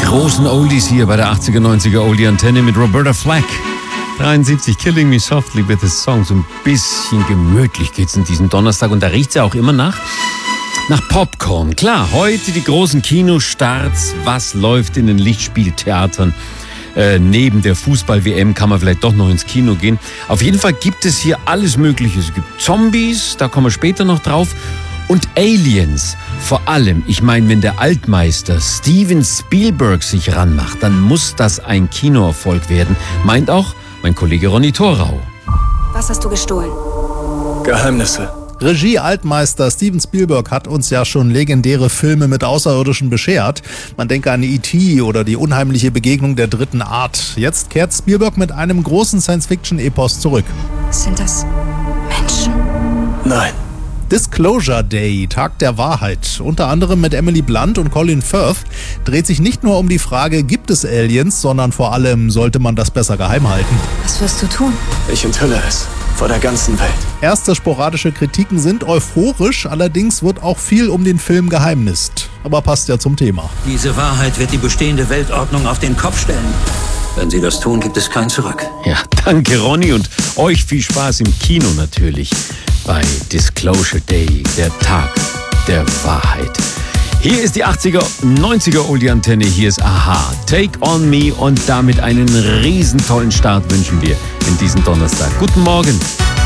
großen Oldies hier bei der 80er, 90er Oldie-Antenne mit Roberta Flack. 73, Killing Me Softly with a Song. So ein bisschen gemütlich geht's in diesem Donnerstag und da riecht's ja auch immer nach Popcorn. Klar, heute die großen Kinostarts. Was läuft in den Lichtspieltheatern? Neben der Fußball-WM kann man vielleicht doch noch ins Kino gehen. Auf jeden Fall gibt es hier alles Mögliche. Es gibt Zombies, da kommen wir später noch drauf. Und Aliens. Vor allem, ich meine, wenn der Altmeister Steven Spielberg sich ranmacht, dann muss das ein Kinoerfolg werden. Meint auch mein Kollege Ronny Thorau. Was hast du gestohlen? Geheimnisse. Regie-Altmeister Steven Spielberg hat uns ja schon legendäre Filme mit Außerirdischen beschert. Man denke an E.T. oder die unheimliche Begegnung der dritten Art. Jetzt kehrt Spielberg mit einem großen Science-Fiction-Epos zurück. Sind das Menschen? Nein. Disclosure Day, Tag der Wahrheit, unter anderem mit Emily Blunt und Colin Firth, dreht sich nicht nur um die Frage, gibt es Aliens, sondern vor allem, sollte man das besser geheim halten. Was wirst du tun? Ich enthülle es. Vor der ganzen Welt. Erste sporadische Kritiken sind euphorisch, allerdings wird auch viel um den Film geheimnist. Aber passt ja zum Thema. Diese Wahrheit wird die bestehende Weltordnung auf den Kopf stellen. Wenn sie das tun, gibt es kein Zurück. Ja, danke Ronny und euch viel Spaß im Kino natürlich bei Disclosure Day, der Tag der Wahrheit. Hier ist die 80er, 90er Oldie-Antenne, hier ist Aha, Take On Me und damit einen riesen tollen Start wünschen wir in diesen Donnerstag. Guten Morgen.